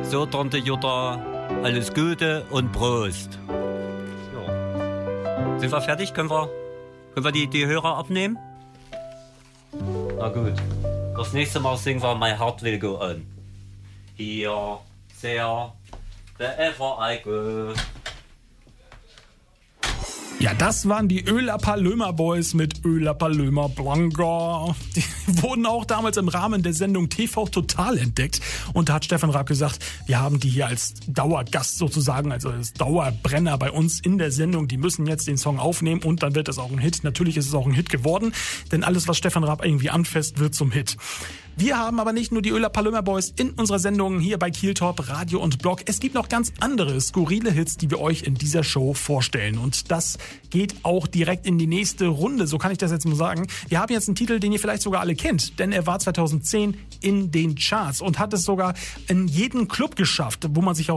So, Tante Jutta, alles Gute und Prost. Ja. Sind wir fertig? Können wir die Hörer abnehmen? Na gut. Das nächste Mal singen wir My Heart Will Go On. Here, there, wherever I go. Ja, das waren die Ölapalömer Boys mit Ölapalömer Blanca. Die wurden auch damals im Rahmen der Sendung TV Total entdeckt. Und da hat Stefan Raab gesagt, wir haben die hier als Dauergast sozusagen, also als Dauerbrenner bei uns in der Sendung. Die müssen jetzt den Song aufnehmen und dann wird es auch ein Hit. Natürlich ist es auch ein Hit geworden, denn alles, was Stefan Raab irgendwie anfasst, wird zum Hit. Wir haben aber nicht nur die Ölapalömer Boys in unserer Sendung hier bei Kieltop, Radio und Blog. Es gibt noch ganz andere skurrile Hits, die wir euch in dieser Show vorstellen. Und das geht auch direkt in die nächste Runde, so kann ich das jetzt mal sagen. Wir haben jetzt einen Titel, den ihr vielleicht sogar alle kennt, denn er war 2010 in den Charts und hat es sogar in jeden Club geschafft, wo man sich auch